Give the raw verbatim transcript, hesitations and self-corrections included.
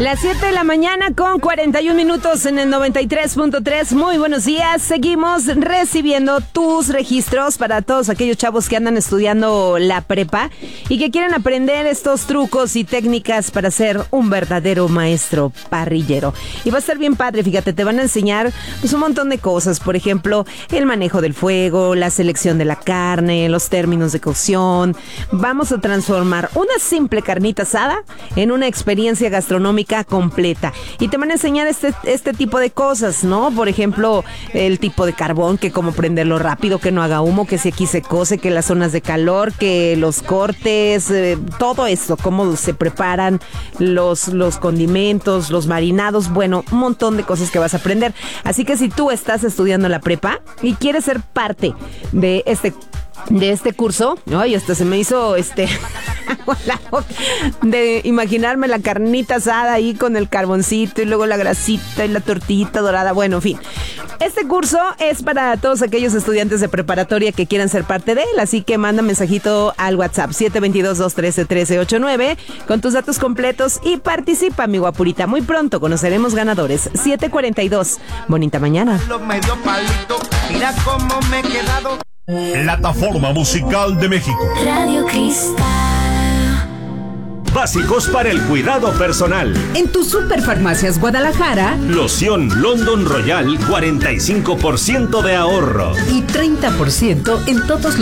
Las siete de la mañana con cuarenta y un minutos en el noventa y tres punto tres. Muy buenos días. Seguimos recibiendo tus registros para todos aquellos chavos que andan estudiando la prepa y que quieren aprender estos trucos y técnicas para ser un verdadero maestro parrillero. Y va a estar bien padre, fíjate, te van a enseñar pues, un montón de cosas. Por ejemplo, el manejo del fuego, la selección de la carne, los términos de cocción. Vamos a transformar una simple carnita asada en una experiencia gastronómica completa. Y te van a enseñar este, este tipo de cosas, ¿no? Por ejemplo, el tipo de carbón, que cómo prenderlo rápido, que no haga humo, que si aquí se cose, que las zonas de calor, que los cortes, eh, todo esto, cómo se preparan los, los condimentos, los marinados, bueno, un montón de cosas que vas a aprender. Así que si tú estás estudiando la prepa y quieres ser parte de este de este curso, ay, hasta se me hizo este de imaginarme la carnita asada ahí con el carboncito y luego la grasita y la tortillita dorada, bueno, en fin. Este curso es para todos aquellos estudiantes de preparatoria que quieran ser parte de él, así que manda mensajito al WhatsApp siete dos dos, dos uno tres, uno tres ocho nueve con tus datos completos y participa, mi guapurita. Muy pronto conoceremos ganadores. siete cuarenta y dos. Bonita mañana. Mira cómo me he quedado. Plataforma Musical de México. Radio Cristal. Básicos para el cuidado personal. En tu Superfarmacias Guadalajara, Loción London Royal, cuarenta y cinco por ciento de ahorro. Y treinta por ciento en todos los